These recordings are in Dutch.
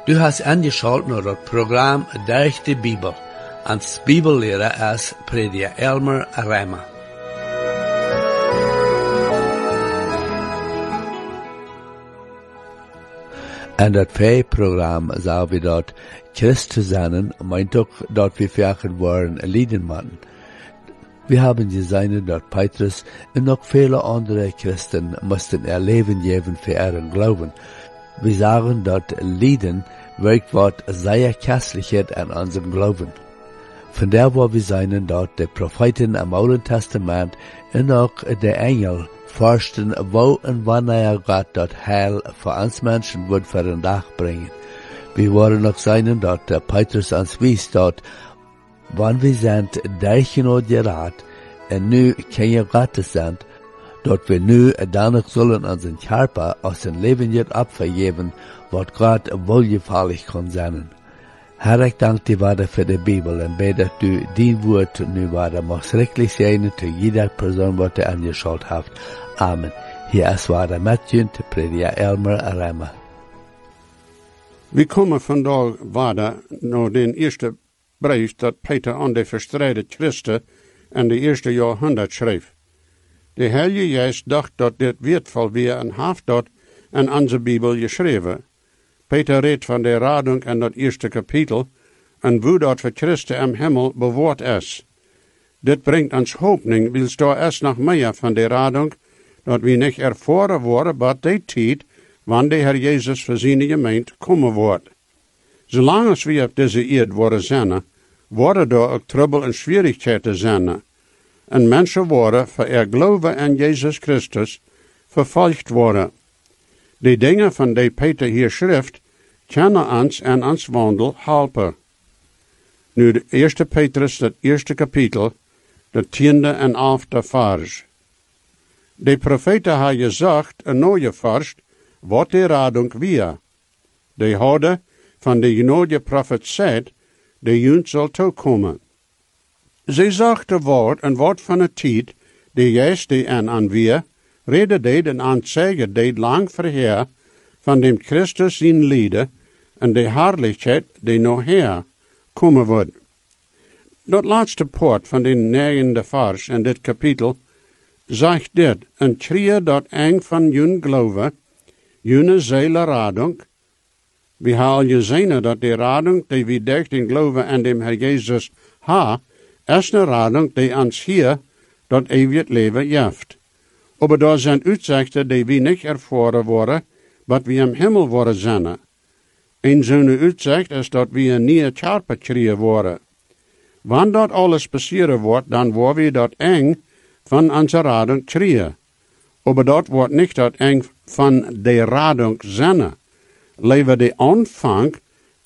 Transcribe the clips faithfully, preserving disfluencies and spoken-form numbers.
Du hast angeschaut naar het programma Durch de Bibel, als Bibellehrer als Prediger Elmer Reimer. En dat vijf-programma zou we dat Christen zijn, meint ook dat we vragen worden lieden machen. Wir haben gesehen, dass Petrus und noch viele andere Christen mussten ihr Leben geben für ihren Glauben. Wir sagen, dass Lieden wirkt was sehr Kästlichkeit an unserem Glauben. Von der wo wir sehen, dass die Propheten im Alten Testament und auch der Engel forschten, wo und wann er Gott das Heil für uns Menschen wird für den Tag bringen. Wir wollen noch sehen, dass der Petrus uns wies, dass wann wir sind durchgenot gerat, und nu keine Gottes sind, dort wir nu danach sollen unseren Körper aus dem Leben jetzt abvergeben, was Gott wohlgefällig kann sein. Herr, ich danke dir weiter für die Bibel und bete, dass du dein Wort nu weiter machst schrecklich sein zu jeder Person, was du angeschaut hast. Amen. Hier ist weiter Matthew, der Prediger Elmer Reimer. Wir kommen vandaag weiter naar den eerste brief dat Peter aan de verstreide Christen in de eerste Jahrhundert schreef. De Heilige Geest dacht dat dit wertvoll weer en heeft dat in onze Bibel geschreven. Peter redt van de radung in dat eerste kapitel en hoe dat voor Christen im Himmel bewaard is. Dit brengt ons hoopning, wils daar is nog meer van de radung, dat we niet ervaren worden, bij die tijd, wanneer de Heer Jezus voor zijn gemeente komen wordt. Zolang als we op deze eerd worden zijn, worden er ook trouble en schwierigheden zijn. En mensen worden voor ihr geloven in Jezus Christus vervolgd worden. De dingen van die Peter hier schrijft, kunnen ons en ons wandel helpen. Nu de eerste Petrus, het eerste kapitel, de tiende en elfde vers. De profeten hebben gezegd en nooit vast wat de radung weer. De hadden van de genode profet zegt, de junt zal toekomen. Zij zag de woord en woord van het tijd, de juist die en aan weer, reden deed en aanzeigen deed lang verheer, van dem Christus zijn lieden, en de herrlichheid die nog her komen wordt. Dat laatste poort van de negende vers in dit kapitel, zegt dit, en schreeuw dat eng van jun geloven, june zeile radung. We hebben gezien dat de radung die we durch den geloven aan dem Herr Jezus ha, is een radung die ons hier dat eeuwig leven geeft. Maar daar zijn uitzichten die we niet ervaren worden, wat we im Himmel worden zijn. Een zo'n uitzicht is dat we een nieuwe Körper krijgen worden. Wanneer dat alles passeren wordt, dan worden we dat eng van onze radung krijgen. Maar dat wordt niet dat eng van de radung zijn. Leven de aanvang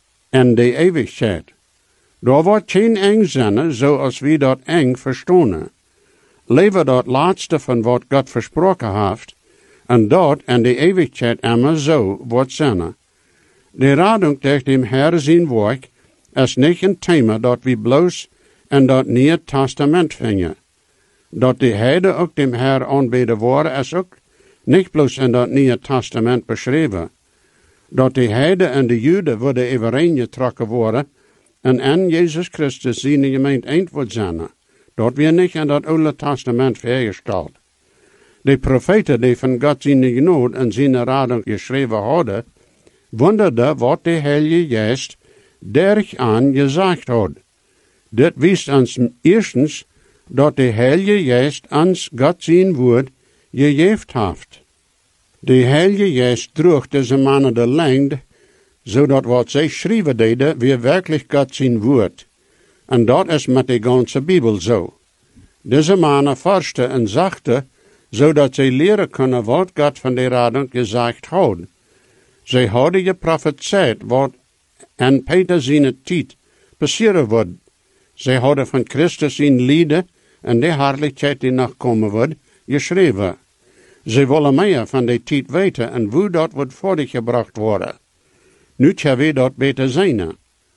en de eeuwigheid. Daar wordt geen eng zijn, zoals we dat eng verstaan. Leven dat laatste van wat God versproken heeft, en dat en de eeuwigheid immer zo wordt zijn. De radung tegen dem Herr zijn werk is niet een thema dat we bloos in dat Nieuwe Testament vinden. Dat de heiden ook dem Herr aanbeden worden is ook niet bloos in dat Nieuwe Testament beschreven. Dat de heiden en de Joden worden overeengetrokken worden en in Jezus Christus zijn gemeente eind wordt zijn. Dat weer niet in dat Oude Testament vergesteld. De profeten die van God zijn genade en zijn radung geschreven hadden, wonderden wat de Heilige Geest derg aan gezegd had. Dit wijst ons eerstens dat de Heilige Geest ons God zijn woord gegeven heeft. De Heilige Geest droeg deze mannen de lengte, zodat wat zij schrijven deden, weer werkelijk God zijn woord. En dat is met de ganze Bibel zo. Deze mannen forsten en zachten, zodat zij leren kunnen wat God van de radung gezegd had. Zij hadden geprofeteerd wat en Peter zijn tijd passeren wordt. Zij hadden van Christus zijn lieden en de herrlijkheid die nog komen wordt, geschreven. Zij willen meer van de tijd weten en hoe dat wordt voortgebracht worden. Nu kunnen we dat beter zijn.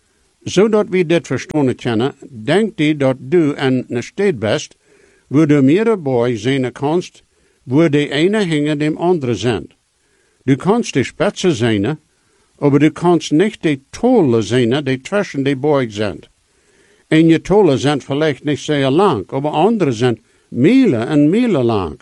Zodat we dit verstaan kunnen, denkt u dat du in een staat bent, waar du meer bij zijn kanst, waar de ene hingen dem andere zijn. Du kannst de spitze zijn, Aber du kannst nicht die Tolle zijn die zwischen die Boy sind. En je Tolle sind vielleicht nicht sehr lang, aber andere sind Miele en Miele lang.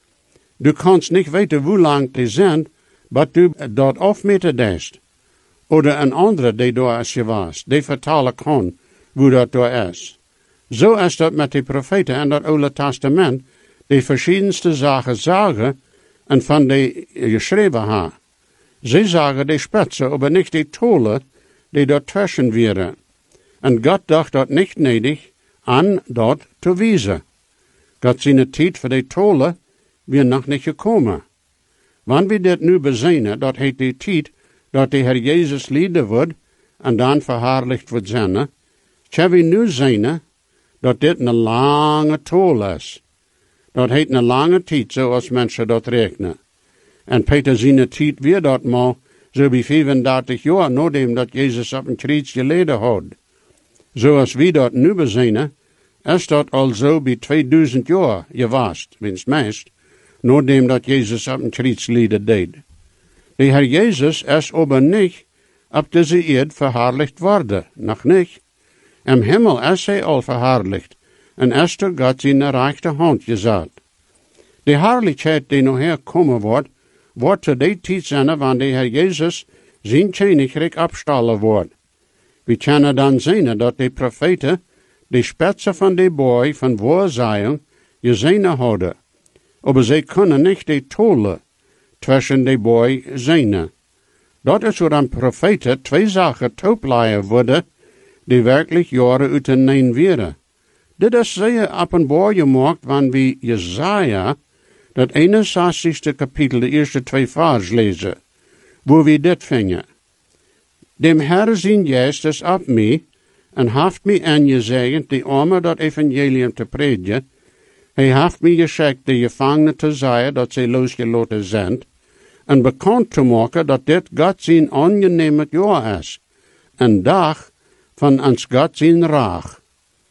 Du kannst nicht weten hoe lang die sind, aber du dort afmeten deest. Oder een andere die daar is geweest, die vertalen kan hoe dat daar is. Zo is dat met die profeten in het Oude Testament, die verschiedenste zaken zeggen en van die geschreven hebben. Ze zeggen die spitsen, aber nicht die Tolle, die dort zwischen wären. En God dacht dat niet nedig aan dat te wijzen. God zijn tijd voor die Tolle weer nog niet gekomen. Wanneer we dit nu bezien, dat heet die tijd dat de Heer Jezus lieden wordt en dan verhaarlicht wordt zijn, zullen we nu zien dat dit een lange tol is. Dat heet een lange tijd, zoals mensen dat rekenen. En Peter zijn tijd weer dat maar, zo bij vijfendertig jaar, nadat dat Jezus op een kruis geleden had. Zoals we dat nu bezien, is dat al zo bij tweeduizend jaar geweest, winst meest, nadat dat Jezus op een kruis geleden deed. De Heer Jezus is aber niet op deze eerd verhaarlicht worden, nog niet. Im Himmel is hij al verhaarlicht, en is door God zijn rechte hand gezet. De heerlijkheid die nog herkomen wordt, wordt te die tijd zijn wanneer de Heer Jezus zijn koninkrijk opstellen wordt. We kunnen dan zien dat de profeten de spitsen van de boy van waarzijing gezien hadden, aber zij kunnen niet de tolle tussen de boy zien. Dat is waar een profeten twee zaken toepleien worden, die werkelijk jaren uit een neem wären. Dit is zeer openbaar gemaakt, wanneer we Jesaja, dat eenenzestigste kapitel, de eerste twee vers lezen, wo we dit vingen. Dem Herr zijn geest is op mij, en heeft mij aangezegend de armen dat evangelium te predigen. Hij heeft mij geschikt de gevangenen te zeggen dat zij losgelaten zijn, en bekend te maken dat dit God zijn aangename jaar is, een dag van ons God zijn raag.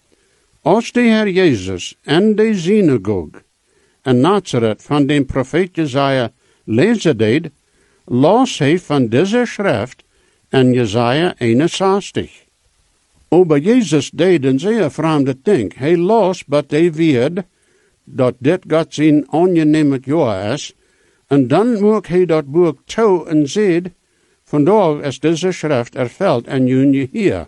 Als de Heer Jezus in de synagoge in Nazareth van den profeet Jesaja lezen deed, las hij van deze schrift in Jesaja eenenzestig. Aber Jezus deed een zeer vreemde ding. Hij las wat hij weet, dat dit God zijn aangename jaar is, en dan moet hij dat boek toe en zegt, vandaag is deze schrift ervuld en jullie hier.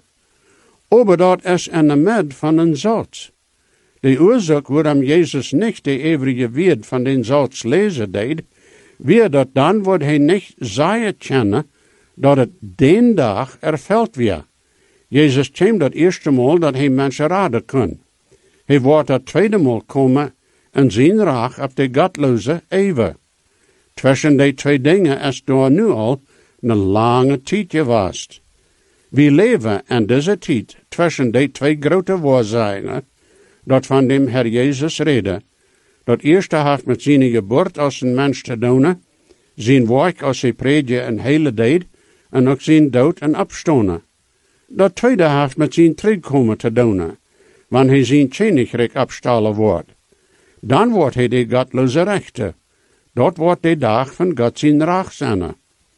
Aber dat is in de mid van een zats. De oorzaak waarom Jezus niet de eeuwige woord van den zats lezen deed, weer dat dan wordt hij niet zeggen kennen, dat het den dag ervuld weer. Jezus kwam dat eerste maal dat hij mensen raden kon. Hij wordt dat tweede maal komen en zijn raag op de godloze eeuwen. Tussen die twee dingen is door nu al een lange tijd geweest. We leven in deze tijd tussen die twee grote waarzijnen, dat van dem Herr Jezus reden. Dat eerste heeft met zijn geboorte als een mens te doen, zijn werk als hij predje en hele deed, en ook zijn dood en opstonen. Dat tweede heeft met zijn terugkomen te doen, wanneer hij zijn koninkrijk opstellen wordt. Dan wordt hij de godloze rechter. Dat wordt de dag van God zijn raag zijn.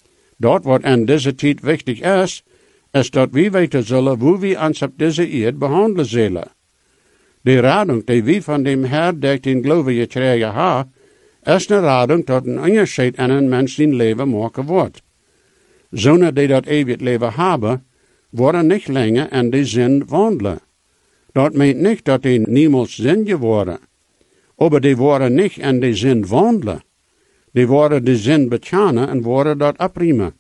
Dat wat in deze tijd wichtig is, is dat we weten zullen hoe we ons op deze eerd behandelen zullen. De radung die we van dem Herr durch den Glaube gekregen hebben, is een radung dat een onderscheid in een mens zijn leven maken wordt. Zonen die dat eeuwig leven hebben, worden niet langer in de zin wandelen. Dat meent niet dat die niemals zin geworden, aber die worden niet in de zin wandelen. Die worden de zin bekennen en worden dat opriemen.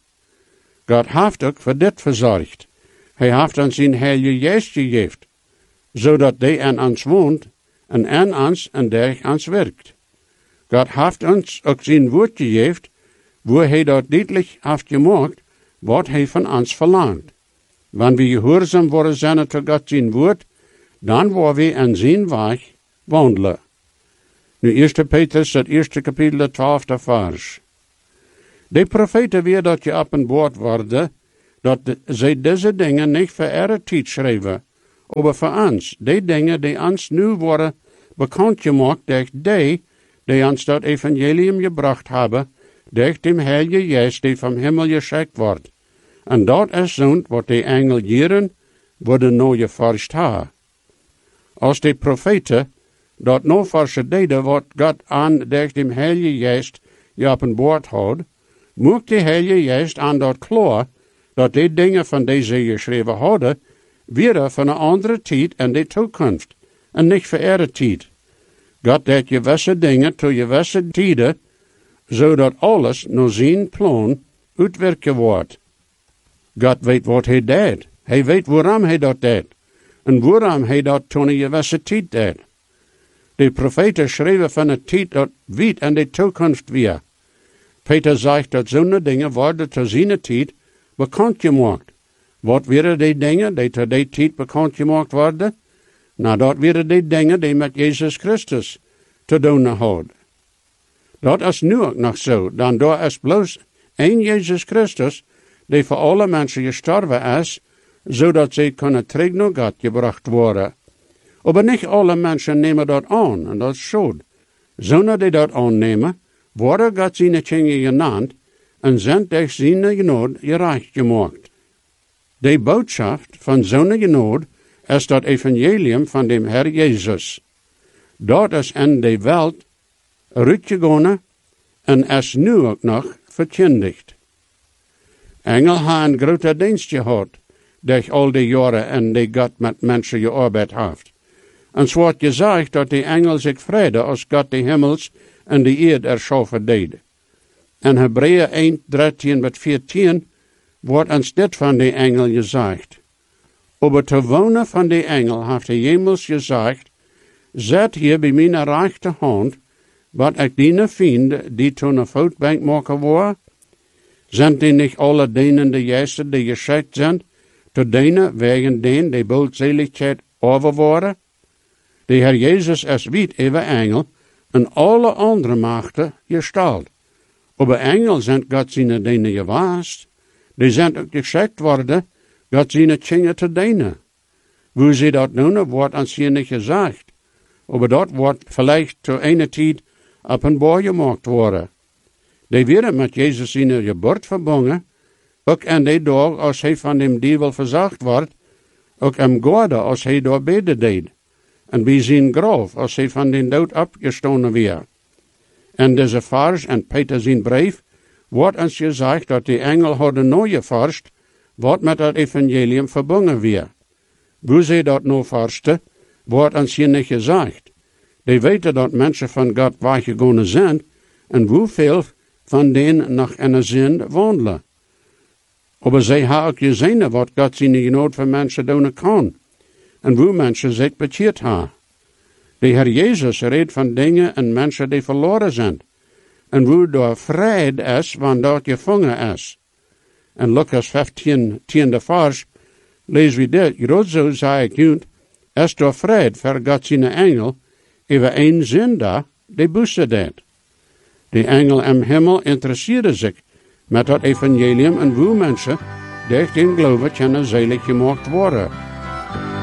God heeft ook voor dit verzorgd. Hij heeft ons zijn heilige geest gegeven, zodat hij in ons woont en in ons en door ons werkt. God heeft ons ook zijn woord gegeven, waar hij dat duidelijk heeft gemaakt, wat hij van ons verlangt. Wanneer we gehoorzaam worden zijn tot God zijn woord, dan worden we in zijn weg wandelen. Nu eerste Petrus, het eerste kapitel, het twaalfde vers. De profeten weer dat je op een woord worden, dat zij deze dingen niet voor ihre tijd schrijven, maar voor ons, die dingen die ons nu worden bekend gemaakt door die, die ons dat evangelium gebracht hebben, door dem Heilige Geest die vom Himmel geschickt wordt. En dat is zo'n wat de engel jaren worden nou je forscht ha. Als de profeten dat nou forscht deden wat God aan durch dem Heilige Geest je op een boord houdt, moet de Heilige Geest aan dat klaar dat die dingen van deze geschreven hadden, weer van een andere tijd en de toekomst, en niet voor eerde tijd. God deed je gewisse dingen toe je gewisse tijden, zodat alles naar zijn plan uitwerken wordt. God weet wat hij deed. Hij weet waarom hij dat deed. En waarom hij dat toen je gewisse tijd deed. De profeten schreven van een tijd dat weet en de toekomst weer. Peter zegt dat zo'n dingen worden te zijn tijd bekend gemaakt. Wat waren die dingen die te die tijd bekend gemaakt worden? Nou, dat waren die dingen die met Jezus Christus te doen hadden. Dat is nu ook nog zo. Dan daar is bloos één Jezus Christus die voor alle mensen gestorven is, zodat ze kunnen terug naar God gebracht worden. Maar niet alle mensen nemen dat aan, en dat is zo. Zonder die dat aannemen, worden God zijn dingen genannt en zijn durch zijn genade gerecht gemaakt. De boodschap van zijn genade is dat evangelium van dem Herr Jezus. Dat is in de wereld uitgegaan en is nu ook nog verkondigd. Engel hebben een grote dienst gehad durch al die jaren en die God met mensen gearbeid heeft. En zo wordt gezegd dat die engel zich vrede als God de hemels en de eerd erschaffen deed. En Hebreeën één, dertien tot veertien wordt ons dit van de engel gezegd. Aber te wonen van de engel heeft de hemels gezegd, zet hier bij mijn rechterhand, wat ik die vind, die toen een voetbank maken worden. Zijn die niet alle denen de juiste die geschikt zijn, te dienen wegen den die boldseligheid over worden? De Heer Jezus is wiet over engel en alle andere machten gesteld. Aber engel zijn God zijn dienen gewaast. Die zijn ook geschikt worden, God zijn dingen te dienen. Hoe ze dat doen, wordt ons hier niet gezegd. Aber dat wordt vielleicht zu einer tijd op een boor gemaakt worden. Die werden met Jezus zijn geboorte verbonden, ook in die dag als hij van dem duivel verzacht wordt, ook am Gorde als hij door beden deed, en bij zijn graf als hij van den dood opgestonden weer. En deze vers en Peter zijn brief wordt ons gezegd dat die engel hadden nooit geforscht, wat met het evangelium verbonden weer. Hoe ze dat nou forschten, wordt ons hier niet gezegd. Die weten dat mensen van God weggegaan zijn, en hoeveel van denen nog in de zin wandelen. Maar zij hebben ook gezien wat God zijn genade voor mensen doen kan, en hoe mensen zich bekeerd hebben. De Heer Jezus redt van dingen en mensen die verloren zijn, en hoe door vrede is, wanneer dat gevangen is. In Lucas vijftien, tiende vers, lezen we dit, Grootzo zei ik junt, is door vrede voor God zijn engel, over een zinder die busse deed. De engel im hemel interesseerde zich met dat evangelium en hoe mensen durch den geloven kunnen zelig gemaakt worden.